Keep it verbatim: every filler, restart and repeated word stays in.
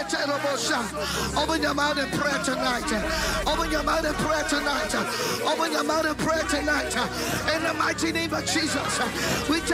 Open your mouth and pray tonight. Open your mouth and pray tonight. Open your mouth and pray tonight. In the mighty name of Jesus, we